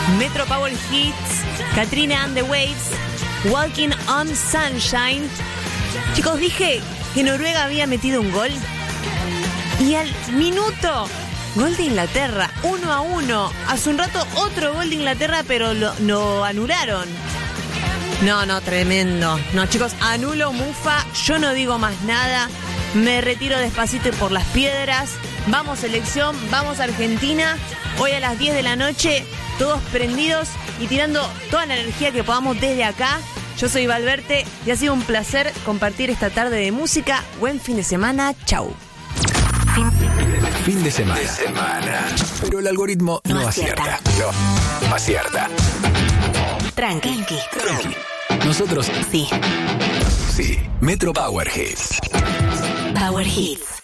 Metro Power Hits, Katrina and the Waves, Walking on Sunshine. Chicos, dije que Noruega había metido un gol y al minuto, gol de Inglaterra, 1-1. Hace un rato otro gol de Inglaterra, pero lo anularon. No, tremendo. No, chicos, anulo Mufa, yo no digo más nada. Me retiro despacito por las piedras. Vamos selección, vamos Argentina. Hoy a las 10 de la noche, todos prendidos y tirando toda la energía que podamos desde acá. Yo soy Valverte y ha sido un placer compartir esta tarde de música. Buen fin de semana, chau. Fin de semana. Pero el algoritmo no acierta. No acierta. Tranqui. Nosotros sí. Sí. Metro Power Hits. Power Hits.